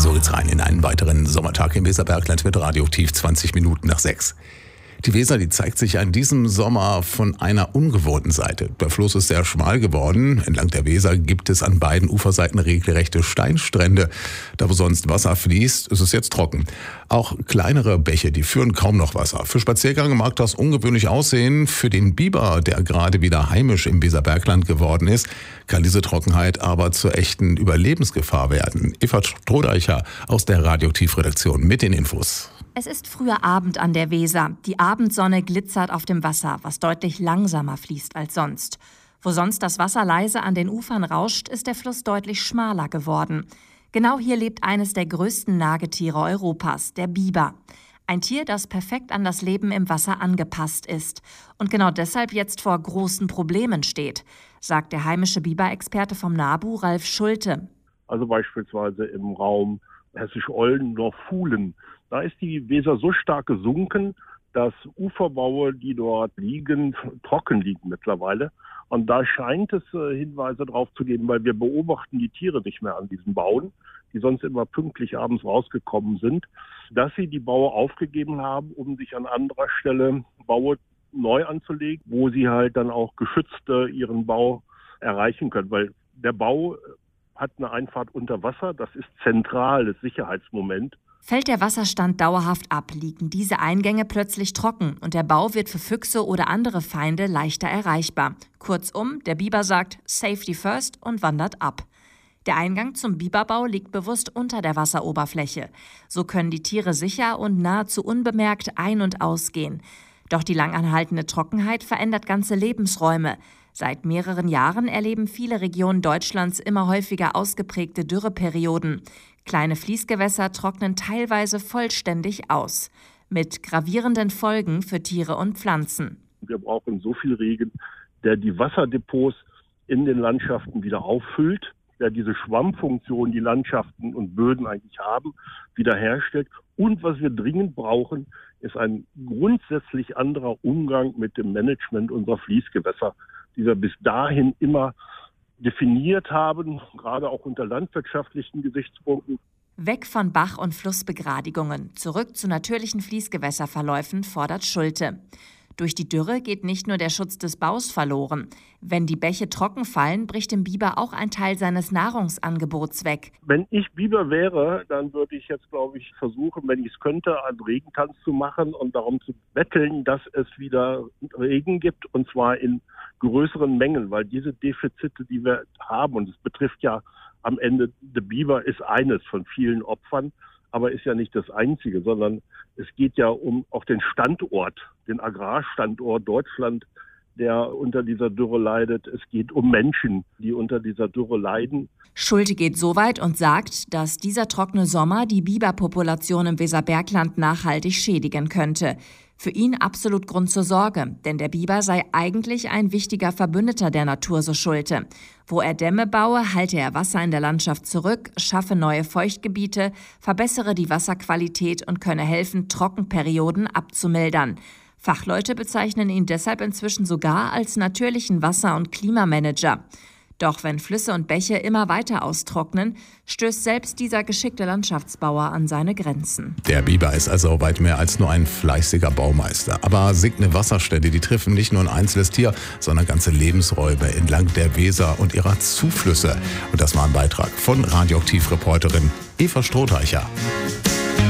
So geht's rein in einen weiteren Sommertag im Weserbergland mit Radioaktiv 20 Minuten nach 6. Die Weser, die zeigt sich an diesem Sommer von einer ungewohnten Seite. Der Fluss ist sehr schmal geworden. Entlang der Weser gibt es an beiden Uferseiten regelrechte Steinstrände. Da wo sonst Wasser fließt, ist es jetzt trocken. Auch kleinere Bäche, die führen kaum noch Wasser. Für Spaziergänge mag das ungewöhnlich aussehen. Für den Biber, der gerade wieder heimisch im Weserbergland geworden ist, kann diese Trockenheit aber zur echten Überlebensgefahr werden. Eva Strohdeicher aus der Radioaktiv-Redaktion mit den Infos. Es ist früher Abend an der Weser. Die Abendsonne glitzert auf dem Wasser, was deutlich langsamer fließt als sonst. Wo sonst das Wasser leise an den Ufern rauscht, ist der Fluss deutlich schmaler geworden. Genau hier lebt eines der größten Nagetiere Europas, der Biber. Ein Tier, das perfekt an das Leben im Wasser angepasst ist und genau deshalb jetzt vor großen Problemen steht, sagt der heimische Biberexperte vom NABU, Ralf Schulte. Also beispielsweise im Raum Hessisch-Oldendorf-Fuhlen. Da ist die Weser so stark gesunken, dass Uferbaue, die dort liegen, trocken liegen mittlerweile. Und da scheint es Hinweise drauf zu geben, weil wir beobachten die Tiere nicht mehr an diesen Bauen, die sonst immer pünktlich abends rausgekommen sind, dass sie die Baue aufgegeben haben, um sich an anderer Stelle Baue neu anzulegen, wo sie halt dann auch geschützt ihren Bau erreichen können. Weil der Bau hat eine Einfahrt unter Wasser, das ist zentrales Sicherheitsmoment. Fällt der Wasserstand dauerhaft ab, liegen diese Eingänge plötzlich trocken und der Bau wird für Füchse oder andere Feinde leichter erreichbar. Kurzum, der Biber sagt Safety first und wandert ab. Der Eingang zum Biberbau liegt bewusst unter der Wasseroberfläche. So können die Tiere sicher und nahezu unbemerkt ein- und ausgehen. Doch die langanhaltende Trockenheit verändert ganze Lebensräume. Seit mehreren Jahren erleben viele Regionen Deutschlands immer häufiger ausgeprägte Dürreperioden. Kleine Fließgewässer trocknen teilweise vollständig aus, mit gravierenden Folgen für Tiere und Pflanzen. Wir brauchen so viel Regen, der die Wasserdepots in den Landschaften wieder auffüllt, der diese Schwammfunktion, die Landschaften und Böden eigentlich haben, wiederherstellt. Und was wir dringend brauchen, ist ein grundsätzlich anderer Umgang mit dem Management unserer Fließgewässer, die wir bis dahin immer definiert haben, gerade auch unter landwirtschaftlichen Gesichtspunkten. Weg von Bach- und Flussbegradigungen, zurück zu natürlichen Fließgewässerverläufen, fordert Schulte. Durch die Dürre geht nicht nur der Schutz des Baus verloren. Wenn die Bäche trocken fallen, bricht dem Biber auch ein Teil seines Nahrungsangebots weg. Wenn ich Biber wäre, dann würde ich jetzt, glaube ich, versuchen, wenn ich es könnte, einen Regentanz zu machen und darum zu betteln, dass es wieder Regen gibt, und zwar in größeren Mengen, weil diese Defizite, die wir haben, und es betrifft ja am Ende, der Biber ist eines von vielen Opfern, aber ist ja nicht das Einzige, sondern es geht ja um auch den Standort, den Agrarstandort Deutschland, der unter dieser Dürre leidet. Es geht um Menschen, die unter dieser Dürre leiden. Schulte geht so weit und sagt, dass dieser trockene Sommer die Biberpopulation im Weserbergland nachhaltig schädigen könnte. Für ihn absolut Grund zur Sorge, denn der Biber sei eigentlich ein wichtiger Verbündeter der Natur, so Schulte. Wo er Dämme baue, halte er Wasser in der Landschaft zurück, schaffe neue Feuchtgebiete, verbessere die Wasserqualität und könne helfen, Trockenperioden abzumildern. Fachleute bezeichnen ihn deshalb inzwischen sogar als natürlichen Wasser- und Klimamanager. Doch wenn Flüsse und Bäche immer weiter austrocknen, stößt selbst dieser geschickte Landschaftsbauer an seine Grenzen. Der Biber ist also weit mehr als nur ein fleißiger Baumeister. Aber sinkende Wasserstände, die treffen nicht nur ein einzelnes Tier, sondern ganze Lebensräume entlang der Weser und ihrer Zuflüsse. Und das war ein Beitrag von Radioaktiv-Reporterin Eva Strohdeicher.